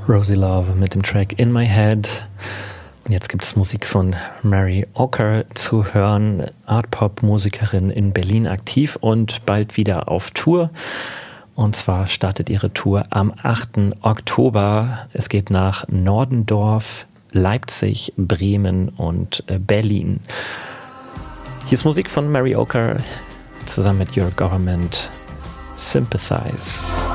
Rosie Love mit dem Track In My Head. Und jetzt gibt es Musik von Mary Ocker zu hören, Art-Pop-Musikerin in Berlin aktiv und bald wieder auf Tour. Und zwar startet ihre Tour am 8. Oktober. Es geht nach Nordendorf, Leipzig, Bremen und Berlin. Hier ist Musik von Mary Ocker zusammen mit Your Government, Sympathize.